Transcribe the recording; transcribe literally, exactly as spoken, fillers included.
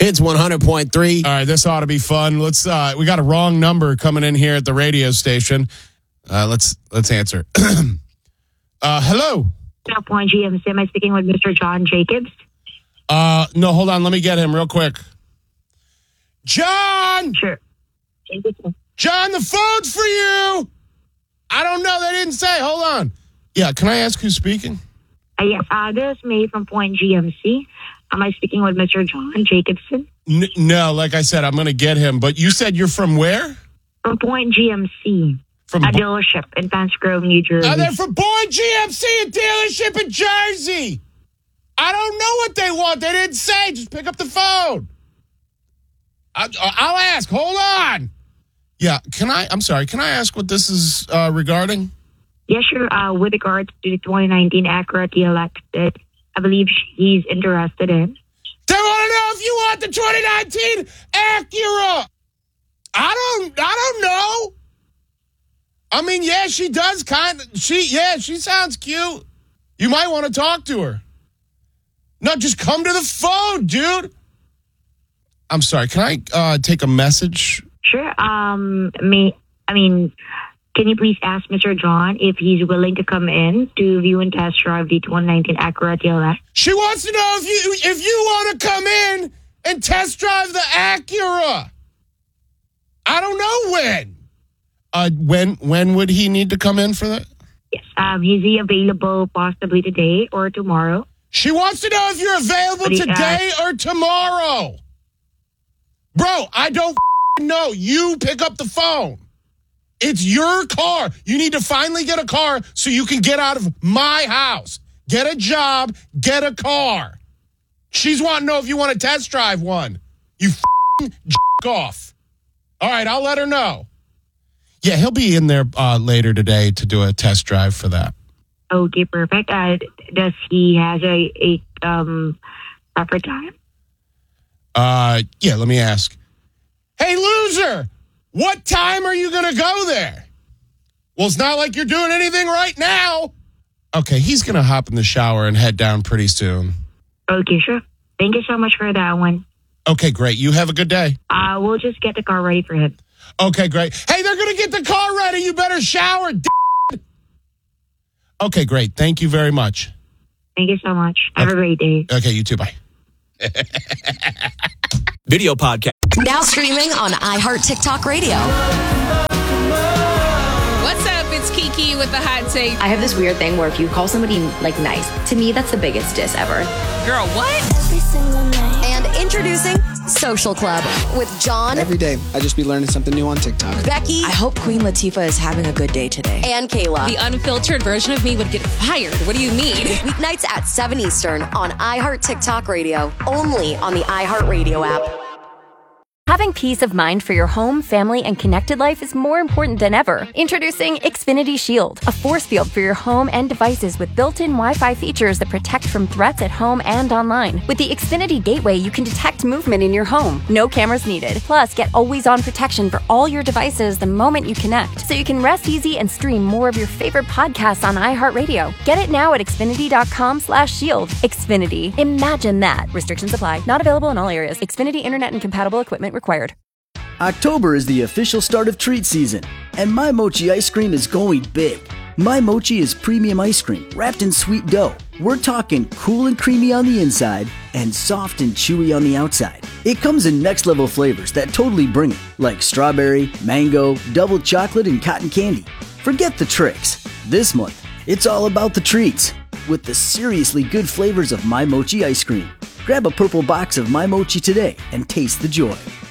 Hits one hundred point three. All right, this ought to be fun. Let's. Uh, we got a wrong number coming in here at the radio station. Uh, let's let's answer. uh, hello. Point G M C. Am I speaking with Mister John Jacobs? Uh, no, hold on. Let me get him real quick. John. Sure. John, the phone's for you. I don't know. They didn't say. Hold on. Yeah, can I ask who's speaking? Uh, yes, uh, this is May from Point G M C. Am I speaking with Mister John Jacobson? N- no, like I said, I'm going to get him. But you said you're from where? From Point G M C. From a Bo- dealership in Pants Grove, New Jersey. Oh, they're from Point G M C, a dealership in Jersey. I don't know what they want. They didn't say. Just pick up the phone. I, I'll ask. Hold on. Yeah, can I? I'm sorry. Can I ask what this is uh, regarding? Yes, sure. Uh, with regards to the twenty nineteen Acura T L X that I believe he's interested in. They want to know if you want the twenty nineteen Acura. I don't. I don't know. I mean, yeah, she does kind of. She, yeah, she sounds cute. You might want to talk to her. No, just come to the phone, dude. I'm sorry. Can I uh, take a message? Sure. Um, me. I mean, can you please ask Mister John if he's willing to come in to view and test drive the twenty nineteen Acura T L X? She wants to know if you if you want to come in and test drive the Acura. I don't know when. Uh, when when would he need to come in for that? Yes. Um, is he available possibly today or tomorrow? She wants to know if you're available He, today uh, or tomorrow. Bro, I don't know. You pick up the phone. It's your car. You need to finally get a car so you can get out of my house. Get a job. Get a car. She's wanting to know if you want to test drive one. You f***ing j- off. All right, I'll let her know. Yeah, he'll be in there uh, later today to do a test drive for that. Okay, perfect. Uh, does he has a, a um proper time? Uh, yeah, let me ask. Hey, loser, what time are you going to go there? Well, it's not like you're doing anything right now. Okay, he's going to hop in the shower and head down pretty soon. Okay, sure. Thank you so much for that one. Okay, great. You have a good day. Uh, we'll just get the car ready for him. Okay, great. Hey, they're going to get the car ready. You better shower, d***. Okay, great. Thank you very much. Thank you so much. Have Okay. a great day. Okay, you too. Bye. Video podcast. Now streaming on iHeart TikTok Radio. What's up? It's Kiki with the hot take. I have this weird thing where if you call somebody like nice, to me that's the biggest diss ever. Girl, what? Every single night. And introducing Social Club with John, Every day, I just be learning something new on TikTok. Becky, I hope Queen Latifah is having a good day today. and Kayla. The unfiltered version of me would get fired. What do you mean? Weeknights at seven Eastern on iHeart TikTok Radio. Only on the iHeart Radio app. Having peace of mind for your home, family, and connected life is more important than ever. Introducing Xfinity Shield, a force field for your home and devices with built-in Wi-Fi features that protect from threats at home and online. With the Xfinity Gateway, you can detect movement in your home. No cameras needed. Plus, get always-on protection for all your devices the moment you connect, so you can rest easy and stream more of your favorite podcasts on iHeartRadio. Get it now at Xfinity.com slash shield. Xfinity. Imagine that. Restrictions apply. Not available in all areas. Xfinity Internet and compatible equipment required. October is the official start of treat season, and My Mochi ice cream is going big. My Mochi is premium ice cream wrapped in sweet dough. We're talking cool and creamy on the inside and soft and chewy on the outside. It comes in next level flavors that totally bring it, like strawberry, mango, double chocolate, and cotton candy. Forget the tricks. This month, it's all about the treats with the seriously good flavors of My Mochi ice cream. Grab a purple box of My Mochi today and taste the joy.